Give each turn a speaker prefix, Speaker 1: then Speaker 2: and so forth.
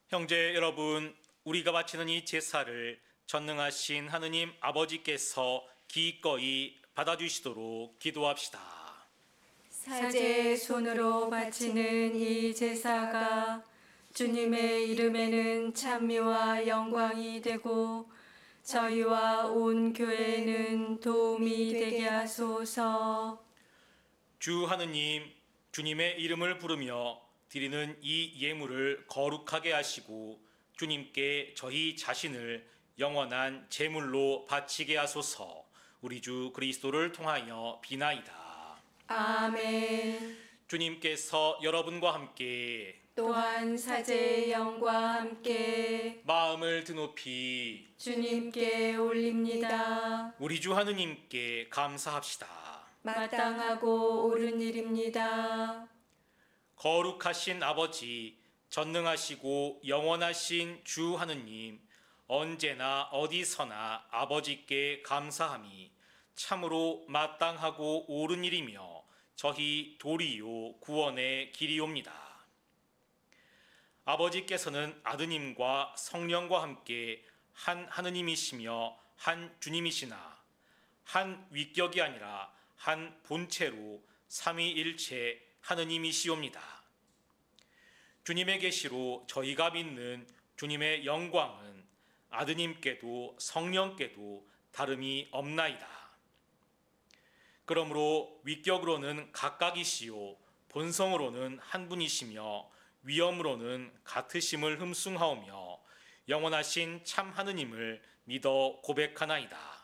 Speaker 1: 형제 여러분, 우리가 바치는 이 제사를 전능하신 하느님 아버지께서 기꺼이 받아주시도록 기도합시다.
Speaker 2: 사제의 손으로 바치는 이 제사가 주님의 이름에는 찬미와 영광이 되고 저희와 온 교회에는 도움이 되게 하소서.
Speaker 1: 주 하느님, 주님의 이름을 부르며 드리는 이 예물을 거룩하게 하시고 주님께 저희 자신을 영원한 제물로 바치게 하소서. 우리 주 그리스도를 통하여 비나이다.
Speaker 2: 아멘.
Speaker 1: 주님께서 여러분과 함께
Speaker 2: 또한 사제의 영과 함께
Speaker 1: 마음을 드높이
Speaker 2: 주님께 올립니다.
Speaker 1: 우리 주 하느님께 감사합시다.
Speaker 2: 마땅하고 옳은 일입니다.
Speaker 1: 거룩하신 아버지, 전능하시고 영원하신 주 하느님, 언제나 어디서나 아버지께 감사함이 참으로 마땅하고 옳은 일이며 저희 도리요 구원의 길이옵니다. 아버지께서는 아드님과 성령과 함께 한 하느님이시며 한 주님이시나 한 위격이 아니라 한 본체로 삼위일체 하느님이시옵니다. 주님의 계시로 저희가 믿는 주님의 영광은 아드님께도 성령께도 다름이 없나이다. 그러므로 위격으로는 각각이시요 본성으로는 한 분이시며 위엄으로는 같으심을 흠숭하오며 영원하신 참 하느님을 믿어 고백하나이다.